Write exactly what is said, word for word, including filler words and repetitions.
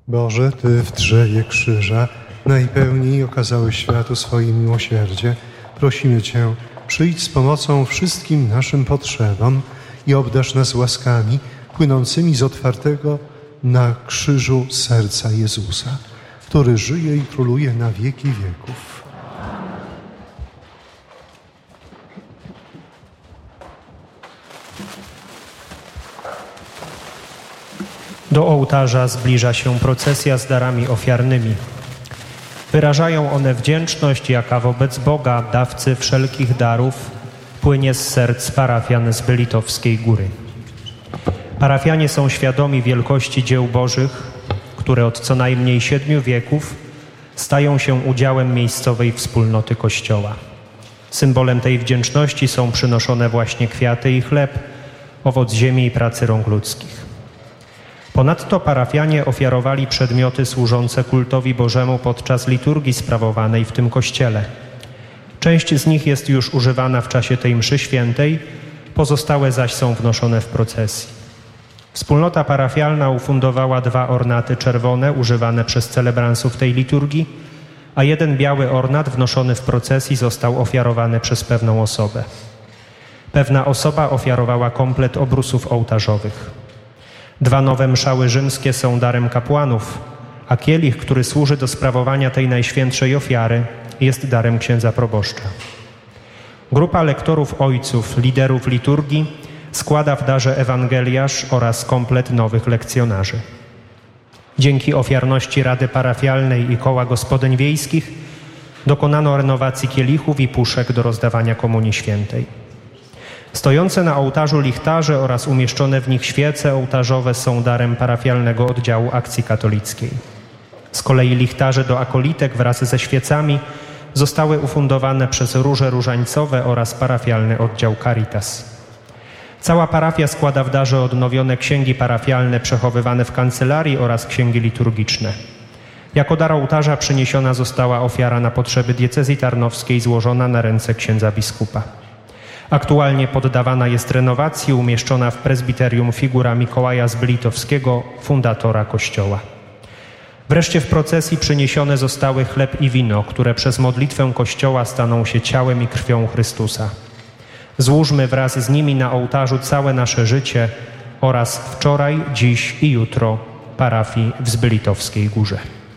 Boże, Ty w drzewie krzyża najpełniej okazałeś światu swoje miłosierdzie. Prosimy Cię, przyjdź z pomocą wszystkim naszym potrzebom i obdarz nas łaskami płynącymi z otwartego na krzyżu serca Jezusa, który żyje i króluje na wieki wieków. Do ołtarza zbliża się procesja z darami ofiarnymi. Wyrażają one wdzięczność, jaka wobec Boga, dawcy wszelkich darów, płynie z serc parafian z Bylitowskiej Góry. Parafianie są świadomi wielkości dzieł Bożych, które od co najmniej siedmiu wieków stają się udziałem miejscowej wspólnoty Kościoła. Symbolem tej wdzięczności są przynoszone właśnie kwiaty i chleb, owoc ziemi i pracy rąk ludzkich. Ponadto parafianie ofiarowali przedmioty służące kultowi Bożemu podczas liturgii sprawowanej w tym kościele. Część z nich jest już używana w czasie tej mszy świętej, pozostałe zaś są wnoszone w procesji. Wspólnota parafialna ufundowała dwa ornaty czerwone używane przez celebransów tej liturgii, a jeden biały ornat wnoszony w procesji został ofiarowany przez pewną osobę. Pewna osoba ofiarowała komplet obrusów ołtarzowych. Dwa nowe mszały rzymskie są darem kapłanów, a kielich, który służy do sprawowania tej najświętszej ofiary, jest darem księdza proboszcza. Grupa lektorów ojców, liderów liturgii, składa w darze ewangeliarz oraz komplet nowych lekcjonarzy. Dzięki ofiarności Rady Parafialnej i Koła Gospodyń Wiejskich dokonano renowacji kielichów i puszek do rozdawania Komunii Świętej. Stojące na ołtarzu lichtarze oraz umieszczone w nich świece ołtarzowe są darem parafialnego oddziału Akcji Katolickiej. Z kolei lichtarze do akolitek wraz ze świecami zostały ufundowane przez Róże Różańcowe oraz parafialny oddział Caritas. Cała parafia składa w darze odnowione księgi parafialne przechowywane w kancelarii oraz księgi liturgiczne. Jako dar ołtarza przyniesiona została ofiara na potrzeby diecezji tarnowskiej złożona na ręce księdza biskupa. Aktualnie poddawana jest renowacji, umieszczona w prezbiterium figura Mikołaja z Bylitowskiego, fundatora Kościoła. Wreszcie w procesji przyniesione zostały chleb i wino, które przez modlitwę Kościoła staną się ciałem i krwią Chrystusa. Złóżmy wraz z nimi na ołtarzu całe nasze życie oraz wczoraj, dziś i jutro parafii w Zbylitowskiej Górze.